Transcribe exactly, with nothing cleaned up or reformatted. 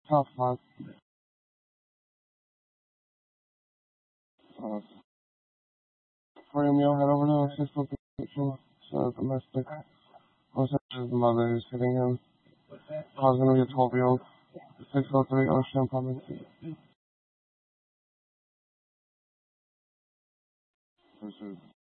Tough luck. Uh, for your meal, head over to the sixth location. So domestic. Also, his mother is hitting him. Causing him to be a twelve-year-old. six oh three Ocean Apartment. Pursuit.